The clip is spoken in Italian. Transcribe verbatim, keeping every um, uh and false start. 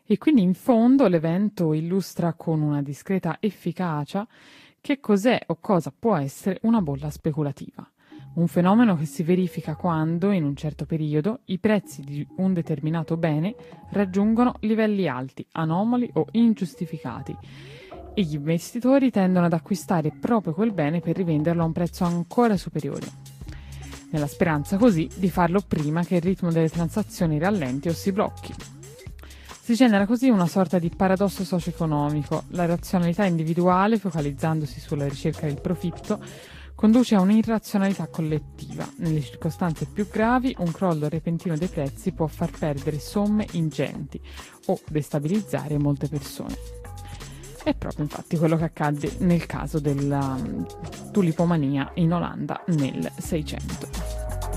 E quindi in fondo l'evento illustra con una discreta efficacia che cos'è o cosa può essere una bolla speculativa. Un fenomeno che si verifica quando, in un certo periodo, i prezzi di un determinato bene raggiungono livelli alti, anomali o ingiustificati e gli investitori tendono ad acquistare proprio quel bene per rivenderlo a un prezzo ancora superiore, nella speranza così di farlo prima che il ritmo delle transazioni rallenti o si blocchi. Si genera così una sorta di paradosso socio-economico. La razionalità individuale, focalizzandosi sulla ricerca del profitto, conduce a un'irrazionalità collettiva. Nelle circostanze più gravi, un crollo repentino dei prezzi può far perdere somme ingenti o destabilizzare molte persone. È proprio infatti quello che accadde nel caso della tulipomania in Olanda nel Seicento.